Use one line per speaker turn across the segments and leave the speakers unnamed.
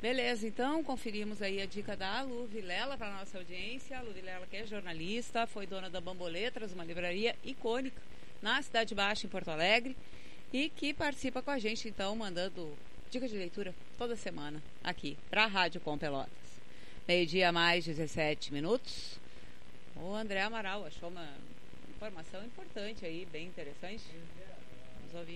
Beleza, então conferimos aí a dica da Lu Vilela para a nossa audiência. A Lu Vilela, que é jornalista, foi dona da Bamboletras, uma livraria icônica na Cidade Baixa, em Porto Alegre, e que participa com a gente, então, mandando dica de leitura toda semana aqui para a Rádio Com Pelotas. Meio-dia mais 17 minutos. O André Amaral achou uma informação importante aí, bem interessante. Vamos ouvir.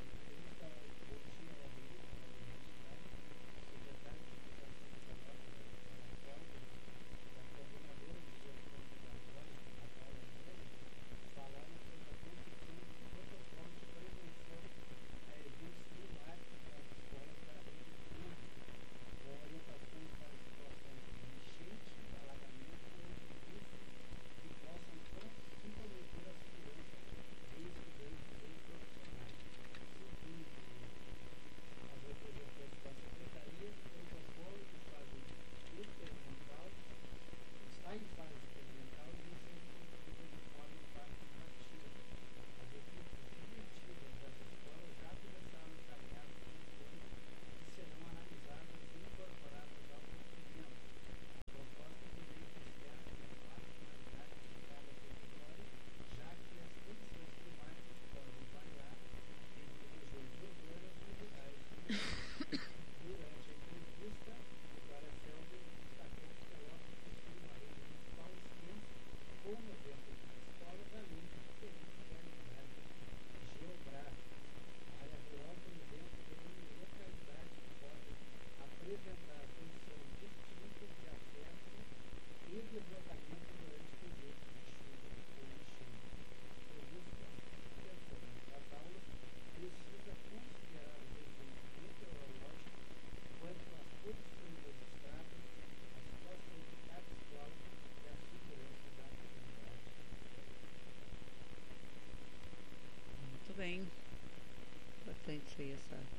Bem, importante aí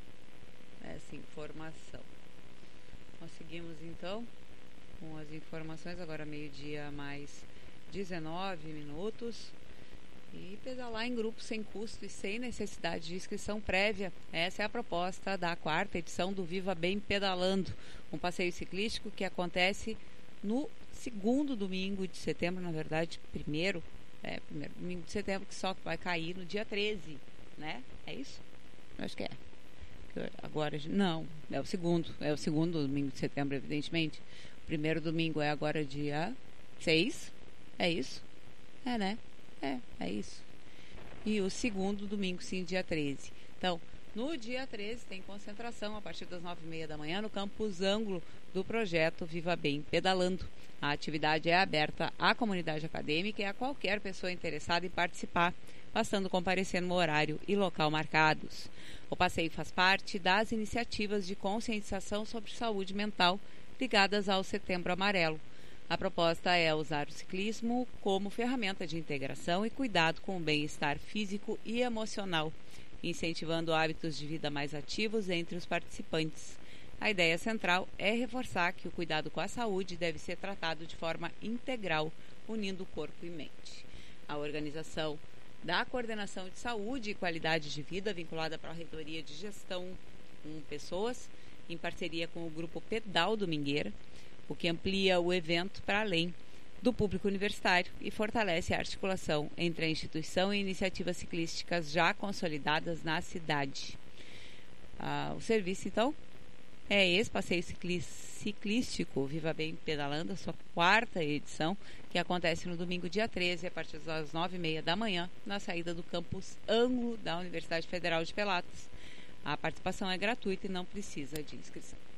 essa informação. Nós seguimos então com as informações, agora meio-dia mais 19 minutos. E pedalar em grupo sem custo e sem necessidade de inscrição prévia. Essa é a proposta da 4ª edição do Viva Bem Pedalando, um passeio ciclístico que acontece no segundo domingo de setembro, na verdade, primeiro domingo de setembro, que só vai cair no dia 13, né? É isso? Eu acho que é. Agora, não, é o segundo domingo de setembro, evidentemente. O primeiro domingo é agora dia 6, é isso? É, né? É isso. E o segundo domingo, sim, dia 13. Então, no dia 13 tem concentração a partir das 9h30 da manhã no campus ângulo do projeto Viva Bem Pedalando. A atividade é aberta à comunidade acadêmica e a qualquer pessoa interessada em participar, bastando comparecer no horário e local marcados. O passeio faz parte das iniciativas de conscientização sobre saúde mental ligadas ao Setembro Amarelo. A proposta é usar o ciclismo como ferramenta de integração e cuidado com o bem-estar físico e emocional, incentivando hábitos de vida mais ativos entre os participantes. A ideia central é reforçar que o cuidado com a saúde deve ser tratado de forma integral, unindo corpo e mente. A organização da Coordenação de Saúde e Qualidade de Vida, vinculada para a Reitoria de Gestão com Pessoas, em parceria com o Grupo Pedal Domingueira, o que amplia o evento para além do público universitário e fortalece a articulação entre a instituição e iniciativas ciclísticas já consolidadas na cidade. O serviço, então, é esse passeio ciclístico Viva Bem Pedalando, a sua 4ª edição, que acontece no domingo, dia 13, a partir das 9h30 da manhã, na saída do campus ângulo da Universidade Federal de Pelotas. A participação é gratuita e não precisa de inscrição.